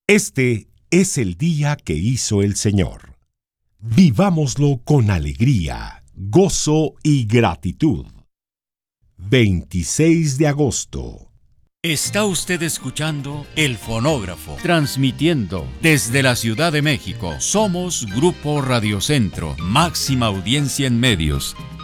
Este es el día que hizo el Señor. Vivámoslo con alegría, gozo y gratitud. 26 de agosto. Está usted escuchando El Fonógrafo, transmitiendo desde la Ciudad de México. Somos Grupo Radio Centro, máxima audiencia en medios.